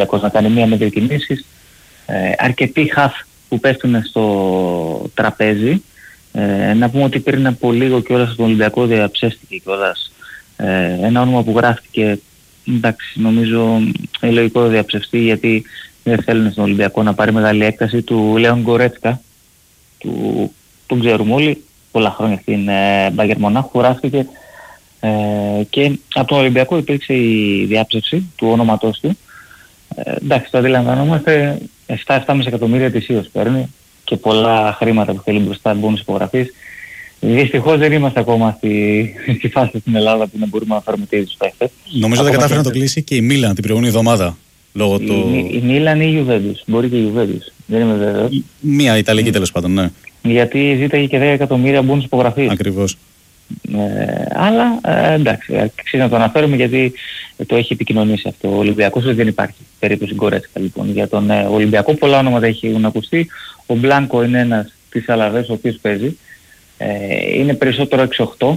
Ολυμπιακός να κάνει μία μέτρη κινήσεις. Αρκετοί χαφ που πέφτουν στο τραπέζι. Να πούμε ότι πριν από λίγο κιόλας στον Ολυμπιακό διαψεύστηκε κιόλας ένα όνομα που γράφτηκε. Εντάξει, νομίζω είναι λογικό να διαψευστεί, γιατί δεν θέλουν στον Ολυμπιακό να πάρει μεγάλη έκταση, του Λέον Γκορέτσκα. Τον ξέρουμε όλοι, πολλά χρόνια στην Μπάγερν Μονάχου, γράφτηκε και από τον Ολυμπιακό υπήρξε η διάψευση του ονόματός του. Εντάξει, το αντιλαμβανόμαστε, 7-7,5 εκατομμύρια ετησίως παίρνει και πολλά χρήματα που θέλει μπροστά, μπόνους υπογραφής. Δυστυχώς δεν είμαστε ακόμα στη φάση στην Ελλάδα που να μπορούμε να φέρουμε τέτοιους παίχτες. Νομίζω δεν κατάφερε να το κλείσει και η Μίλαν την προηγούμενη εβδομάδα. Η Μίλαν ή η Γιουβέντους, μπορεί και η Γιουβέντους, δεν είμαι βέβαιος. Μία Ιταλική τέλος πάντων, ναι. Γιατί ζήταγε και 10 εκατομμύρια μπόνους υπογραφής. Ακριβώς. Αλλά εντάξει, αξίζει να το αναφέρουμε γιατί το έχει επικοινωνήσει αυτό. Ο Ολυμπιακός δεν υπάρχει περίπτωση Γκορέτσκα λοιπόν. Για τον Ολυμπιακό πολλά όνματα έχουν ακουστεί. Ο Μπλάνκο είναι ένας της Αλαβές ο οποίος παίζει. Είναι περισσότερο 6-8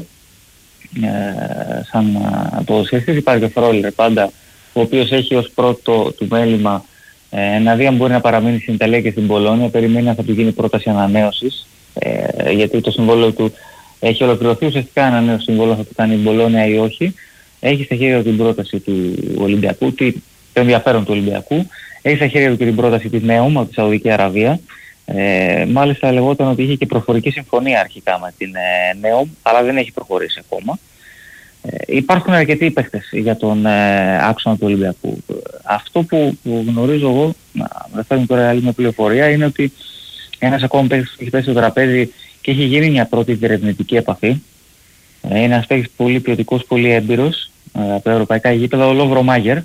σαν ποδοσφαιριστής. Υπάρχει και ο Φρόλερ πάντα, ο οποίος έχει ως πρώτο του μέλημα να δει αν μπορεί να παραμείνει στην Ιταλία και στην Πολόνια. Περιμένει αν θα του γίνει πρόταση ανανέωσης, γιατί το συμβόλαιο του έχει ολοκληρωθεί. Ουσιαστικά ένα νέο συμβόλαιο θα του κάνει η Μπολόνια ή όχι. Έχει στα χέρια του την πρόταση του Ολυμπιακού, το ενδιαφέρον του Ολυμπιακού. Έχει στα χέρια του και την πρόταση της Νέουμ από τη Σαουδική Αραβία. Μάλιστα λεγόταν ότι είχε και προφορική συμφωνία αρχικά με την Νέουμ, αλλά δεν έχει προχωρήσει ακόμα. Υπάρχουν αρκετοί παίχτες για τον άξονα του Ολυμπιακού. Αυτό που γνωρίζω εγώ, να φέρνω τώρα άλλη μια πληροφορία, είναι ότι ένας ακόμα παίχτης που έχει πέσει στο τραπέζι και έχει γίνει μια πρώτη διερευνητική επαφή. Είναι ένας παίκτης πολύ ποιοτικός, πολύ έμπειρος από τα ευρωπαϊκά γήπεδα, ο Λόβρο Μάγερ.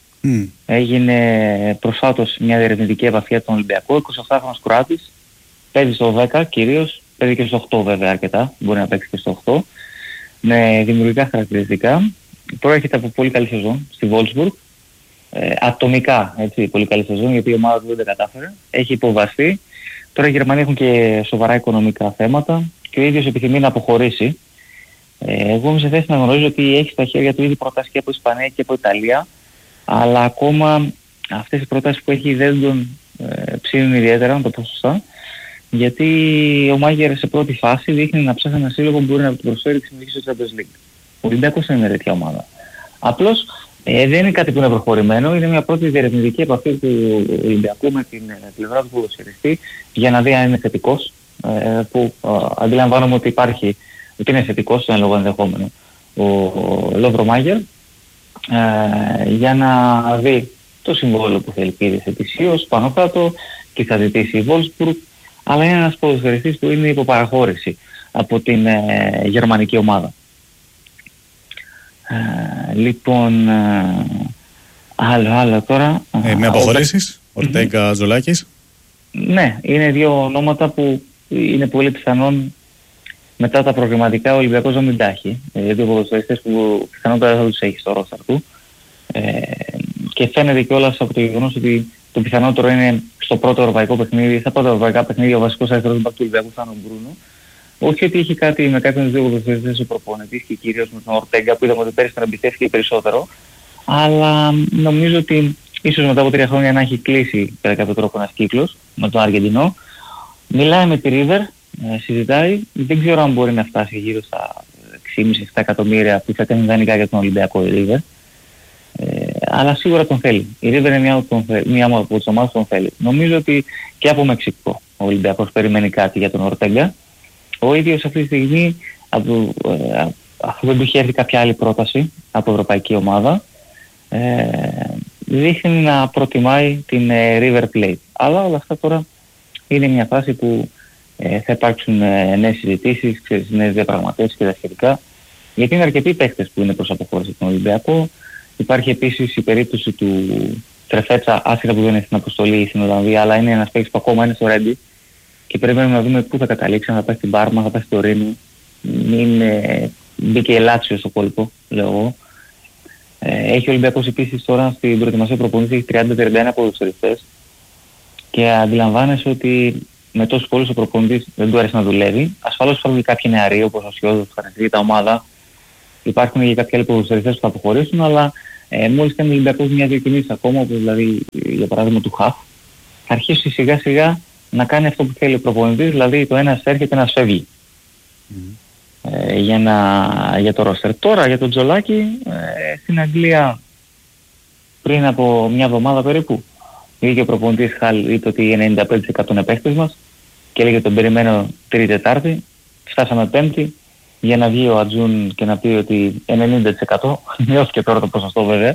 Έγινε προσφάτως μια διερευνητική επαφή από τον Ολυμπιακό, 28χρονος Κροάτης, παίζει στο 10 κυρίως, παίζει και στο 8 βέβαια αρκετά, μπορεί να παίξει και στο 8, με δημιουργικά χαρακτηριστικά. Προέρχεται από πολύ καλή σεζόν στη Wolfsburg, ατομικά έτσι, πολύ καλή σεζόν, γιατί η ομάδα του δεν τα κατάφερε, έχει υποβαστεί. Τώρα οι Γερμανοί έχουν και σοβαρά οικονομικά θέματα και ο ίδιος επιθυμεί να αποχωρήσει. Εγώ είμαι σε θέση να γνωρίζω ότι έχει στα χέρια του ήδη προτάσεις και από Ισπανία και από Ιταλία, αλλά ακόμα αυτές οι προτάσεις που έχει δεν τον ψήνουν ιδιαίτερα, να το πω σωστά, γιατί ο Μάγερ σε πρώτη φάση δείχνει να ψάχνει ένα σύλλογο που μπορεί να του προσφέρει τη συμμετοχή στο Champions League. Ο Ολυμπιακός είναι μια τέτοια ομάδα. Απλώς δεν είναι κάτι που είναι προχωρημένο, είναι μια πρώτη διερευνητική επαφή του Ολυμπιακού με την πλευρά του ποδοσφαιριστή για να δει αν είναι θετικός, που αντιλαμβάνομαι ότι υπάρχει, ότι είναι θετικός στο εν λόγω ενδεχόμενο ο Λόβρο Μάγερ, για να δει το συμβόλαιο που θέλει πήρε ετησίως πάνω κάτω και θα ζητήσει η Wolfsburg, αλλά είναι ένας ποδοσφαιριστής που είναι υποπαραχώρηση από την γερμανική ομάδα. Λοιπόν, άλλο τώρα. Με αποχωρήσεις, Ορτέγκα, Τζολάκης. Ναι, είναι δύο ονόματα που είναι πολύ πιθανόν μετά τα προγραμματικά ο Ολυμπιακός να μην τα έχει. Δύο ποδοσφαιριστές που πιθανότατα θα τους έχει στο ρόστερ του. Και φαίνεται κιόλας από το γεγονός ότι το πιθανότερο είναι στο πρώτο ευρωπαϊκό παιχνίδι, στα πρώτα ευρωπαϊκά παιχνίδια ο βασικός αριστερός μπακ του Ολυμπιακού θα είναι ο Μπρούνο. Όχι ότι έχει κάτι με κάποιον δύο ποδοσφαιριστές ο προπονητής και κυρίως με τον Ορτέγκα που είδαμε ότι πέρυσι τον εμπιστεύτηκε περισσότερο, αλλά νομίζω ότι ίσως μετά από 3 χρόνια να έχει κλείσει κατά κάποιο τρόπο ένας κύκλος με τον Αργεντινό. Μιλάει με τη River, συζητάει, δεν ξέρω αν μπορεί να φτάσει γύρω στα 6,5-7 εκατομμύρια που θα κάνει δανεικά για τον Ολυμπιακό η River. Αλλά σίγουρα τον θέλει. Η River είναι μια από τις ομάδες που τον θέλει. Νομίζω ότι και από Μεξικό ο Ολυμπιακός περιμένει κάτι για τον Ορτέγκα. Ο ίδιος αυτή τη στιγμή, αφού δεν του είχε έρθει κάποια άλλη πρόταση από ευρωπαϊκή ομάδα, δείχνει να προτιμάει την River Plate. Αλλά όλα αυτά τώρα είναι μια φάση που θα υπάρξουν νέες συζητήσεις, νέες διαπραγματεύσεις και τα σχετικά, γιατί είναι αρκετοί παίχτες που είναι προς αποχώρηση στον Ολυμπιακό. Υπάρχει επίσης η περίπτωση του Τρεφέτσα, άσχετα που δεν είναι στην αποστολή στην Ολλανδία, αλλά είναι ένας παίκτης που ακόμα είναι στο Ρέντι και περιμένουμε να δούμε πού θα καταλήξει, αν θα πάει στην Πάρμα, θα πάει στο Ρήνο. Μπήκε η Λάτσιο στο κόλπο, λέω εγώ. Έχει ο Ολυμπιακός επίσης τώρα στην προετοιμασία προπονητής, έχει 30-31 ποδοσφαιριστές και αντιλαμβάνεσαι ότι με τόσους πολλούς ο προπονητής δεν του αρέσει να δουλεύει. Ασφαλώς υπάρχουν κάποιοι νεαροί όπως ο Σιώδος που χαρακτηρίζει τα ομάδα. Υπάρχουν και κάποιοι άλλοι ποδοσφαιριστές που θα αποχωρήσουν, αλλά Μόλις κάνει ο Ολυμπιακός μια-δύο κινήσεις ακόμα, όπως δηλαδή για παράδειγμα του Χαφ, θα αρχίσει σιγά σιγά να κάνει αυτό που θέλει ο προπονητής, δηλαδή το ένας έρχεται, ένας φεύγει. Για το ρόστερ. Τώρα για τον Τζολάκη, στην Αγγλία πριν από μια εβδομάδα περίπου, βγήκε ο προπονητής Χαλ, είπε ότι 95% είναι παίχτες μας και έλεγε τον περιμένω Τρίτη-Τετάρτη, φτάσαμε Πέμπτη, για να βγει ο Ατζούν και να πει ότι 90%, μειώθηκε τώρα το ποσοστό βέβαια.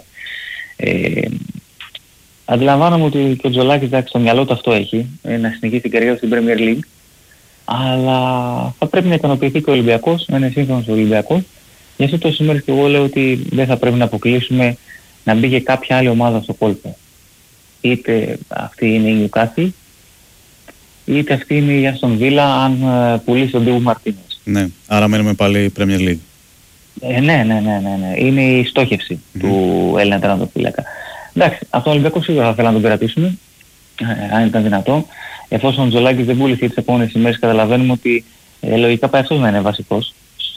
Αντιλαμβάνομαι ότι και ο Τζολάκης, εντάξει, στο μυαλό του αυτό έχει, να συνεχίσει την καριέρα στην Premier League, αλλά θα πρέπει να ικανοποιηθεί και ο Ολυμπιακός, να είναι σύγχρονος ο Ολυμπιακός. Γι' αυτό το σήμερα και εγώ λέω ότι δεν θα πρέπει να αποκλείσουμε να μπει και κάποια άλλη ομάδα στο κόλπο. Είτε αυτή είναι η Newcastle, είτε αυτή είναι η Aston Villa, αν πουλήσει τον Ντίβου Μαρτίνες. Ναι, άρα μένουμε πάλι Premier League. Ναι. Είναι η στόχευση του Έλληνα τερματοφύλακα. Εντάξει, αυτόν τον Ολυμπιακό σίγουρα θα ήθελα να τον κρατήσουμε, αν ήταν δυνατό. Εφόσον ο Τζολάκης δεν πούλησε τις επόμενες ημέρες, καταλαβαίνουμε ότι λογικά πάει αυτός να είναι βασικός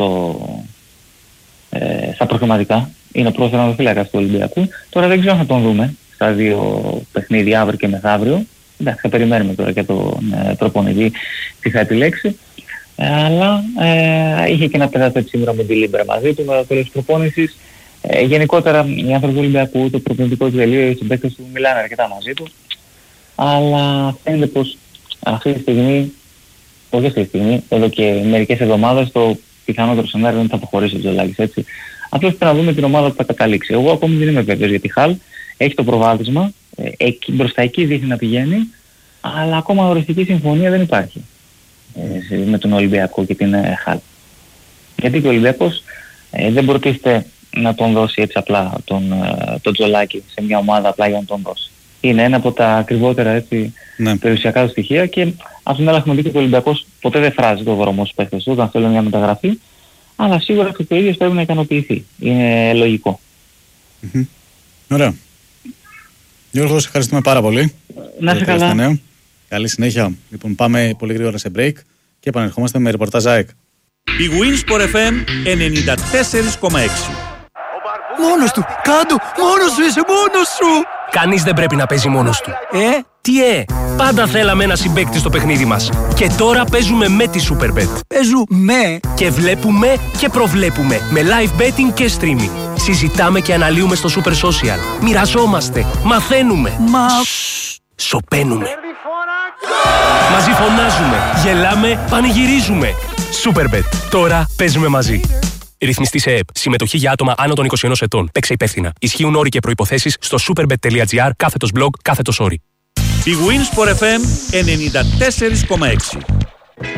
στα προκριματικά. Είναι ο πρώτος τερματοφύλακας του Ολυμπιακού. Τώρα δεν ξέρω αν θα τον δούμε στα δύο παιχνίδια, αύριο και μεθαύριο. Εντάξει, θα περιμένουμε τώρα και τον προπονητή τι θα επιλέξει. Αλλά είχε και ένα πεντάτο σήμερα με τη Λίμπρα μαζί του, με το τέλος της προπόνησης. Γενικότερα οι άνθρωποι του Ολυμπιακού, το προπονητικό του δελείο, οι συμπαίκτες του μιλάνε αρκετά μαζί του. Αλλά φαίνεται πως αυτή τη στιγμή, εδώ και μερικές εβδομάδες, το πιθανότερο σενάριο είναι ότι θα αποχωρήσει ο Τζολάκης, έτσι. Απλώς πρέπει να δούμε την ομάδα που θα καταλήξει. Εγώ ακόμη δεν είμαι βέβαιος γιατί η Χαλ έχει το προβάδισμα, μπροστά εκεί δείχνει να πηγαίνει, αλλά ακόμα οριστική συμφωνία δεν υπάρχει με τον Ολυμπιακό και την Χαλ. Γιατί και ο Ολυμπιακός δεν προτίθεται να τον δώσει έτσι απλά τον Τζολάκη σε μια ομάδα απλά για να τον δώσει. Είναι ένα από τα ακριβότερα, έτσι, περιουσιακά του στοιχεία και ας πούμε έχουμε δει και ο Ολυμπιακός ποτέ δεν φράζει το δρόμο στους παίχτες του όταν θέλει μια μεταγραφή, αλλά σίγουρα και το ίδιο πρέπει να ικανοποιηθεί. Είναι λογικό. Ωραία. Γιώργο, σε ευχαριστούμε πάρα πολύ. Να είσαι καλά. Καλή συνέχεια. Λοιπόν, πάμε πολύ γρήγορα σε break και επανερχόμαστε με ρεπορτάζ ΑΕΚ. Η Winsport FM 94,6. Μόνος του! Κάντο! Μόνος σου είσαι! Μόνος σου! Κανείς δεν πρέπει να παίζει μόνος του. Τι πάντα θέλαμε ένα συμπαίκτη στο παιχνίδι μας. Και τώρα παίζουμε με τη Superbet. Παίζουμε! Και βλέπουμε και προβλέπουμε. Με live betting και streaming. Συζητάμε και αναλύουμε στο Super Social. Μοιραζόμαστε. Μαθαίνουμε. Σωπαίνουμε. Μαζί φωνάζουμε. Γελάμε. Πανηγυρίζουμε. Superbet. Τώρα παίζουμε μαζί. Ρυθμιστή σε ΕΕΠ. Συμμετοχή για άτομα άνω των 21 ετών. Παίξε υπεύθυνα. Ισχύουν όροι και προϋποθέσεις στο superbet.gr /blog/όροι. Η Winsport FM 94,6.